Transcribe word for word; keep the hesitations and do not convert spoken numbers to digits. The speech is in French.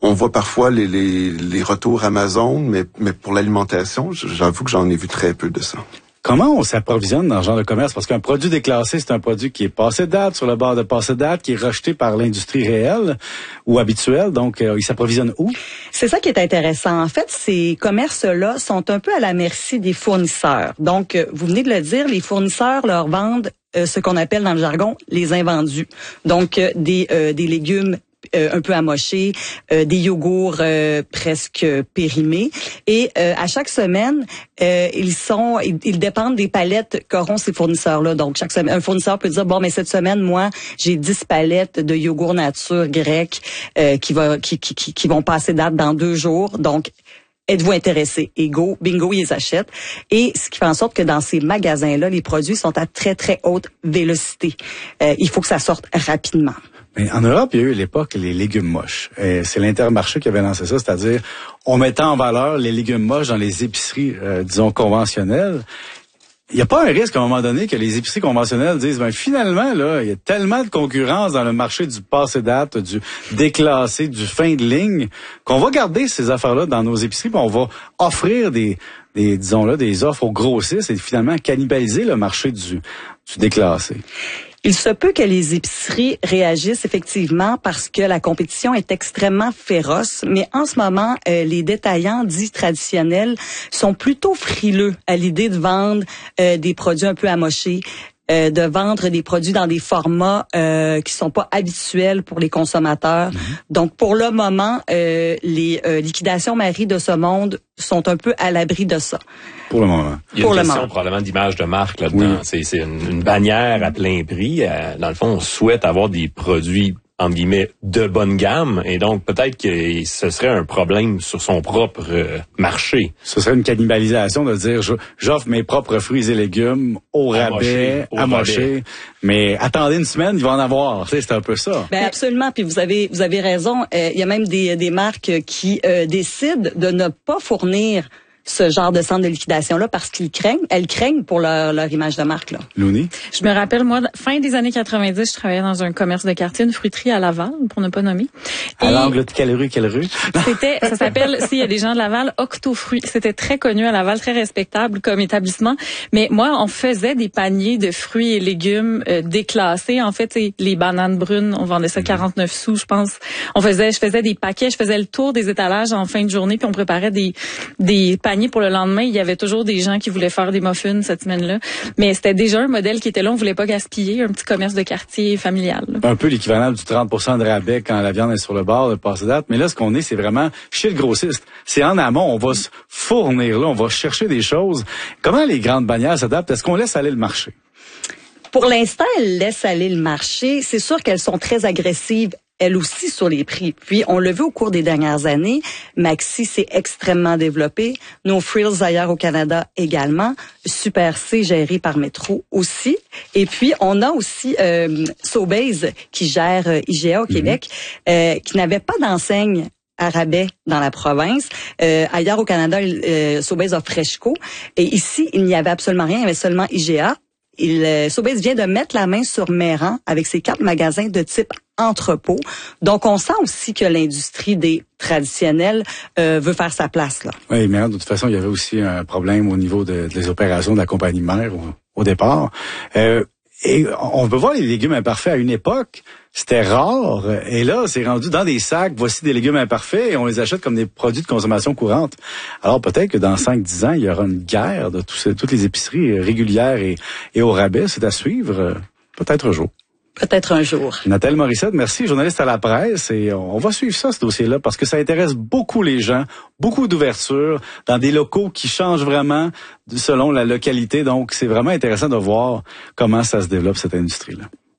on voit parfois les, les, les retours Amazon, mais, mais pour l'alimentation, j'avoue que j'en ai vu très peu de ça. Comment on s'approvisionne dans ce genre de commerce? Parce qu'un produit déclassé, c'est un produit qui est passé de date, sur le bord de passé de date, qui est rejeté par l'industrie réelle ou habituelle. Donc, euh, il s'approvisionne où? C'est ça qui est intéressant. En fait, ces commerces-là sont un peu à la merci des fournisseurs. Donc, euh, vous venez de le dire, les fournisseurs leur vendent euh, ce qu'on appelle dans le jargon les invendus. Donc, euh, des, euh, des légumes Euh, un peu amochés, euh, des yogourts euh, presque périmés. Et euh, à chaque semaine, euh, ils sont, ils, ils dépendent des palettes qu'auront ces fournisseurs-là. Donc, chaque semaine, un fournisseur peut dire, bon, mais cette semaine, moi, j'ai dix palettes de yogourt nature grec euh, qui, va, qui, qui, qui, qui vont passer date dans deux jours. Donc, êtes-vous intéressé? Et go, bingo, ils les achètent. Et ce qui fait en sorte que dans ces magasins-là, les produits sont à très, très haute vélocité. Euh, il faut que ça sorte rapidement. Mais en Europe, il y a eu à l'époque les légumes moches. Et c'est l'Intermarché qui avait lancé ça, c'est-à-dire on mettait en valeur les légumes moches dans les épiceries, euh, disons, conventionnelles. Il n'y a pas un risque à un moment donné que les épiceries conventionnelles disent, ben finalement, là, il y a tellement de concurrence dans le marché du passé date, du déclassé, du fin de ligne, qu'on va garder ces affaires-là dans nos épiceries, puis on va offrir des, des disons là, des offres aux grossistes et finalement cannibaliser le marché du, du déclassé. Il se peut que les épiceries réagissent effectivement parce que la compétition est extrêmement féroce, mais en ce moment, euh, les détaillants dits traditionnels sont plutôt frileux à l'idée de vendre euh, des produits un peu amochés, euh, de vendre des produits dans des formats euh, qui sont pas habituels pour les consommateurs. Mmh. Donc, pour le moment, euh, les euh, liquidations Marie de ce monde sont un peu à l'abri de ça. Pour le moment. Il y a une question probablement d'image de marque là-dedans. Oui. C'est, c'est une, une bannière à plein prix. Euh, dans le fond, on souhaite avoir des produits, entre guillemets, de bonne gamme. Et donc, peut-être que ce serait un problème sur son propre euh, marché. Ce serait une cannibalisation de dire, je, j'offre mes propres fruits et légumes au rabais, amochés. Mais attendez une semaine, il va en avoir. Tu sais, c'est un peu ça. Ben absolument. Puis vous avez, vous avez raison. Euh, il y a même des, des marques qui euh, décident de ne pas fournir ce genre de centre de liquidation-là parce qu'ils craignent, elles craignent pour leur, leur image de marque, là. Louni? Je me rappelle, moi, fin des années quatre-vingt-dix, je travaillais dans un commerce de quartier, une fruiterie à Laval, pour ne pas nommer. Et à l'angle de quelle rue, quelle rue? C'était, ça s'appelle, s'il y a des gens de Laval, Octofruits. C'était très connu à Laval, très respectable comme établissement. Mais moi, on faisait des paniers de fruits et légumes euh, déclassés. En fait, les bananes brunes, on vendait ça quarante-neuf sous, je pense. On faisait, je faisais des paquets, je faisais le tour des étalages en fin de journée, puis on préparait des, des paniers pour le lendemain. Il y avait toujours des gens qui voulaient faire des muffins cette semaine-là. Mais c'était déjà un modèle qui était là. On voulait pas gaspiller. Un petit commerce de quartier familial. Là. Un peu l'équivalent du trente pour cent de rabais quand la viande est sur le bord de passer date. Mais là, ce qu'on est, c'est vraiment chez le grossiste. C'est en amont. On va se fournir là. On va chercher des choses. Comment les grandes bannières s'adaptent? Est-ce qu'on laisse aller le marché? Pour l'instant, elles laissent aller le marché. C'est sûr qu'elles sont très agressives elle aussi sur les prix. Puis, on l'a vu au cours des dernières années, Maxi s'est extrêmement développé. No Frills ailleurs au Canada également. Super C géré par Metro aussi. Et puis, on a aussi euh, Sobeys qui gère euh, I G A au mm-hmm. Québec, euh, qui n'avait pas d'enseigne à rabais dans la province. Euh, ailleurs au Canada, euh, Sobeys a Freshco. Et ici, il n'y avait absolument rien. Il y avait seulement I G A. Il, euh, Sobeys vient de mettre la main sur Méran avec ses quatre magasins de type entrepôt. Donc, on sent aussi que l'industrie des traditionnels euh, veut faire sa place, là. Oui, mais de toute façon, il y avait aussi un problème au niveau de, des opérations de la compagnie mère au, au départ. Euh, et on peut voir les légumes imparfaits à une époque. C'était rare. Et là, c'est rendu dans des sacs. Voici des légumes imparfaits et on les achète comme des produits de consommation courante. Alors, peut-être que dans cinq dix ans, il y aura une guerre de tous ces, toutes les épiceries régulières et, et au rabais. C'est à suivre. Peut-être un jour. Peut-être un jour. Nathalie Morissette, merci, journaliste à la presse. Et on va suivre ça, ce dossier-là, parce que ça intéresse beaucoup les gens, beaucoup d'ouverture dans des locaux qui changent vraiment selon la localité. Donc, c'est vraiment intéressant de voir comment ça se développe, cette industrie-là.